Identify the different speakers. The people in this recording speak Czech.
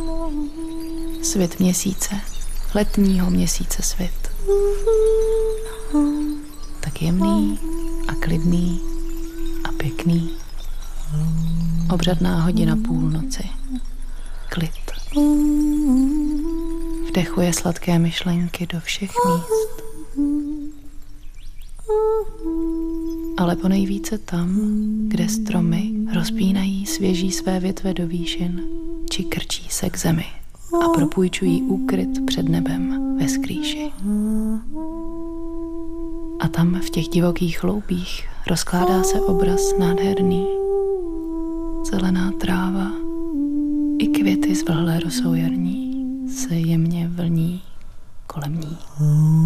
Speaker 1: Svit měsíce, letního měsíce svit. Tak jemný a klidný a pěkný. Obřadná hodina půlnoci. Klid. Vdechuje sladké myšlenky do všech míst. Ale ponejvíce tam, kde stromy rozpínají svěží své větve do výšin, či krčí se k zemi a propůjčují úkryt před nebem ve skrýši. A tam v těch divokých hloubích rozkládá se obraz nádherný. Zelená tráva i květy zvlhlé rosou jarní se jemně vlní kolem ní.